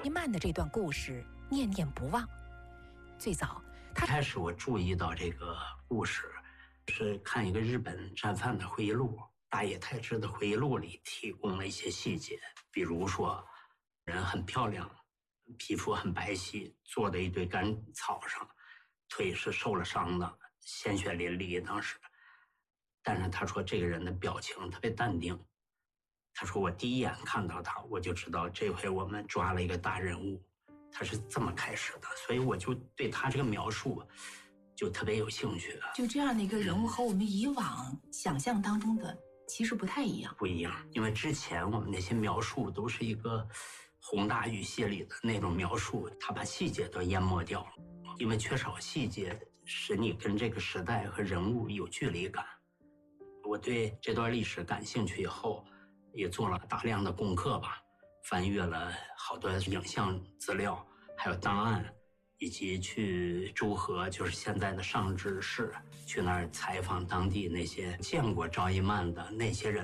一曼的这段故事念念不忘。最早， 开始我注意到这个故事，是看一个日本战犯的回忆录，大野太志的回忆录里提供了一些细节，比如说人很漂亮，皮肤很白皙，坐在一堆干草上，腿是受了伤的，鲜血淋漓当时。但是他说这个人的表情特别淡定，他说我第一眼看到他，我就知道这回我们抓了一个大人物。他是这么开始的，所以我就对他这个描述就特别有兴趣。 就这样的一个人物和我们以往想象当中的其实不太一样。 不一样，因为之前我们那些描述都是一个宏大语系里的那种描述，他把细节都淹没掉了，因为缺少细节使你跟这个时代和人物有距离感。我对这段历史感兴趣以后，也做了大量的功课吧，翻阅了好多影像资料，还有档案，以及去周河，就是现在的上志市，去那儿采访当地那些见过赵一曼的那些人。